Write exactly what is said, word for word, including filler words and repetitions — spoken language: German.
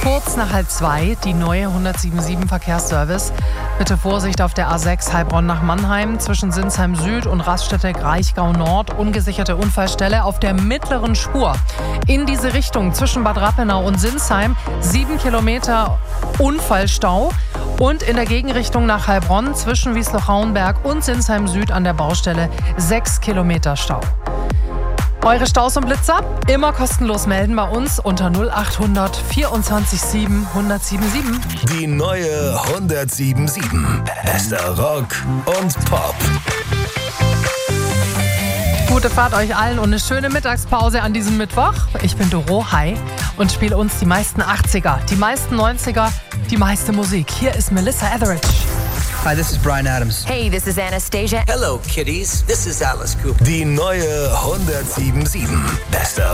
kurz nach halb zwei, die neue hundertsieben Verkehrsservice. Bitte Vorsicht auf der A sechs Heilbronn nach Mannheim zwischen Sinsheim Süd und Raststätte Kraichgau Nord. Ungesicherte Unfallstelle auf der mittleren Spur. In diese Richtung zwischen Bad Rappenau und Sinsheim sieben Kilometer Unfallstau. Und in der Gegenrichtung nach Heilbronn zwischen Wiesloch-Rauenberg und Sinsheim Süd an der Baustelle sechs Kilometer Stau. Eure Staus und Blitzer immer kostenlos melden bei uns unter null achthundert vierundzwanzig sieben hundertsiebenundsieben. Die neue hundertsiebenundsieben. Bester Rock und Pop. Gute Fahrt euch allen und eine schöne Mittagspause an diesem Mittwoch. Ich bin Doro, hi, und spiele uns die meisten achtziger, die meisten neunziger, die meiste Musik. Hier ist Melissa Etheridge. Hi, this is Bryan Adams. Hey, this is Anastasia. Hello, kiddies. This is Alice Cooper. Die neue hundertsiebenundsieben. Bester